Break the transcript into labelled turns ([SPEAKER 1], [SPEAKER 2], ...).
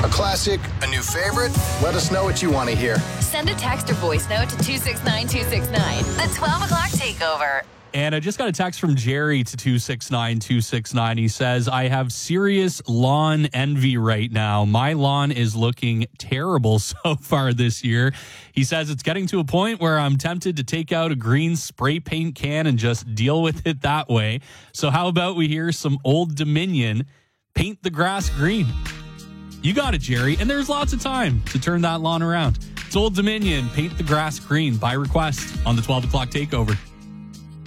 [SPEAKER 1] A classic? A new favorite? Let us know what you want to hear.
[SPEAKER 2] Send a text or voice note to 269-269. The 12 o'clock takeover.
[SPEAKER 3] And I just got a text from Jerry to 269-269. He says, I have serious lawn envy right now. My lawn is looking terrible so far this year. He says it's getting to a point where I'm tempted to take out a green spray paint can and just deal with it that way. So how about we hear some Old Dominion, Paint the Grass Green? You got it, Jerry. And there's lots of time to turn that lawn around. It's Old Dominion, Paint the Grass Green by request on the 12 o'clock takeover.